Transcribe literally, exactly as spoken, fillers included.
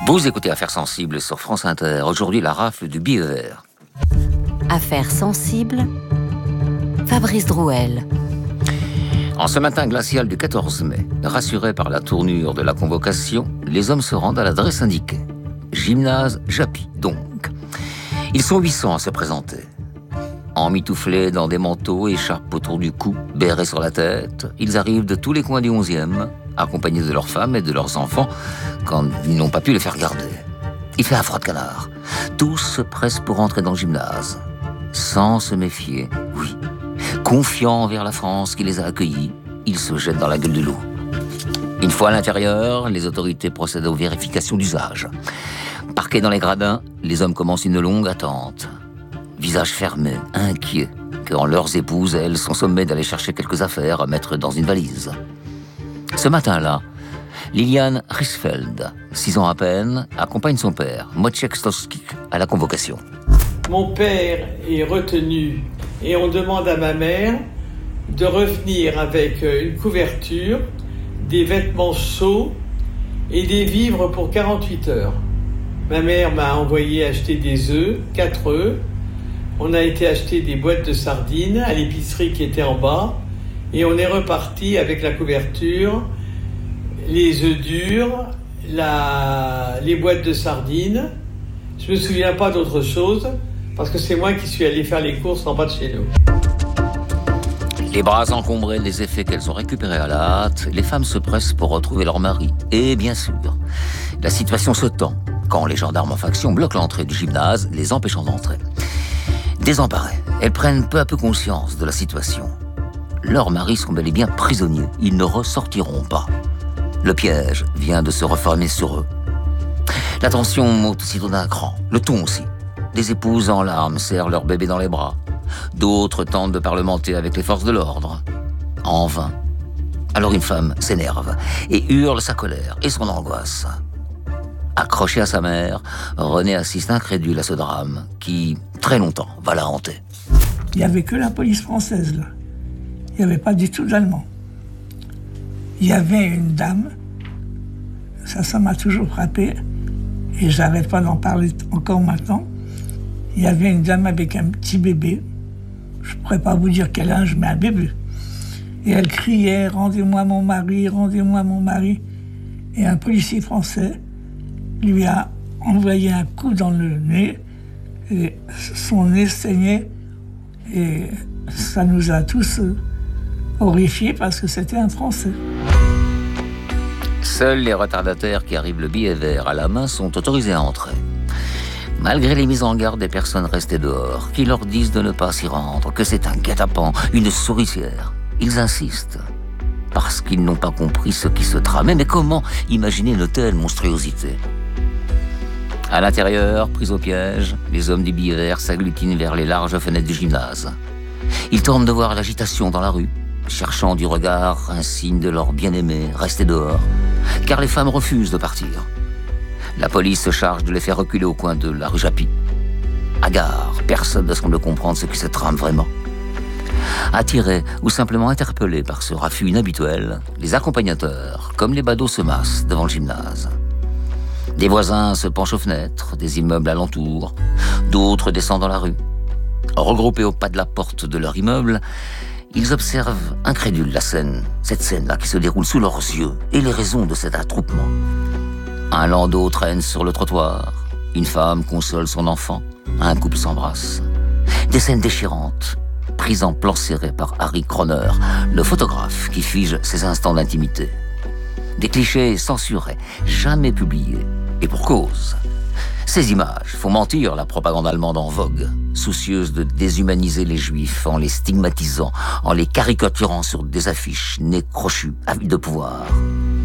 Vous écoutez Affaires sensibles sur France Inter. Aujourd'hui, la rafle du billet vert. Affaires sensibles, Fabrice Drouel. En ce matin glacial du quatorze mai, rassurés par la tournure de la convocation, les hommes se rendent à l'adresse indiquée. Gymnase Japy, donc. Ils sont huit cents à se présenter. Emmitouflés dans des manteaux, écharpes autour du cou, bérets sur la tête, ils arrivent de tous les coins du onzième, accompagnés de leurs femmes et de leurs enfants, quand ils n'ont pas pu les faire garder. Il fait un froid de canard. Tous se pressent pour entrer dans le gymnase. Sans se méfier, oui. Confiants envers la France qui les a accueillis, ils se jettent dans la gueule du loup. Une fois à l'intérieur, les autorités procèdent aux vérifications d'usage. Parqués dans les gradins, les hommes commencent une longue attente. Visage fermé, inquiets, quand leurs épouses, elles, sont sommées d'aller chercher quelques affaires à mettre dans une valise. Ce matin-là, Liliane Risfeld, six ans à peine, accompagne son père, Wojciech Stowski, à la convocation. Mon père est retenu et on demande à ma mère de revenir avec une couverture, des vêtements chauds et des vivres pour quarante-huit heures. Ma mère m'a envoyé acheter des œufs, quatre œufs. On a été acheter des boîtes de sardines à l'épicerie qui était en bas et on est reparti avec la couverture, les œufs durs, la... les boîtes de sardines. Je me souviens pas d'autre chose parce que c'est moi qui suis allé faire les courses en bas de chez nous. Les bras encombrés des effets qu'elles ont récupérés à la hâte, les femmes se pressent pour retrouver leur mari. Et bien sûr, la situation se tend quand les gendarmes en faction bloquent l'entrée du gymnase, les empêchant d'entrer. Désemparées, elles prennent peu à peu conscience de la situation. Leurs maris sont bel et bien prisonniers. Ils ne ressortiront pas. Le piège vient de se refermer sur eux. La tension monte aussitôt d'un cran. Le ton aussi. Des épouses en larmes serrent leur bébé dans les bras. D'autres tentent de parlementer avec les forces de l'ordre. En vain. Alors une femme s'énerve et hurle sa colère et son angoisse. Accrochée à sa mère, René assiste incrédule à ce drame qui, très longtemps, va la hanter. Il n'y avait que la police française, là. Il n'y avait pas du tout d'Allemands. Il y avait une dame, ça, ça m'a toujours frappé, et j'arrête pas d'en parler encore maintenant. Il y avait une dame avec un petit bébé, je ne pourrais pas vous dire quel âge, mais un bébé. Et elle criait « Rendez-moi mon mari, rendez-moi mon mari ». Et un policier français lui a envoyé un coup dans le nez, et son nez saignait, et ça nous a tous horrifiés parce que c'était un Français. Seuls les retardataires qui arrivent le billet vert à la main sont autorisés à entrer. Malgré les mises en garde des personnes restées dehors, qui leur disent de ne pas s'y rendre, que c'est un guet-apens, une souricière, ils insistent. Parce qu'ils n'ont pas compris ce qui se tramait. Mais comment imaginer une telle monstruosité ? À l'intérieur, pris au piège, les hommes du billet vert s'agglutinent vers les larges fenêtres du gymnase. Ils tentent de voir l'agitation dans la rue, cherchant du regard un signe de leur bien-aimé resté dehors, car les femmes refusent de partir. La police se charge de les faire reculer au coin de la rue Japy. Hagard, personne ne semble comprendre ce qui se trame vraiment. Attirés ou simplement interpellés par ce raffut inhabituel, les accompagnateurs, comme les badauds, se massent devant le gymnase. Des voisins se penchent aux fenêtres, des immeubles alentours, d'autres descendent dans la rue. Regroupés au pas de la porte de leur immeuble, ils observent incrédules la scène, cette scène-là qui se déroule sous leurs yeux, et les raisons de cet attroupement. Un landau traîne sur le trottoir, une femme console son enfant, un couple s'embrasse. Des scènes déchirantes, prises en plan serré par Harry Kroner, le photographe qui fige ses instants d'intimité. Des clichés censurés, jamais publiés, et pour cause. Ces images font mentir la propagande allemande en vogue, soucieuse de déshumaniser les juifs en les stigmatisant, en les caricaturant sur des affiches, nez crochus, avides de pouvoir.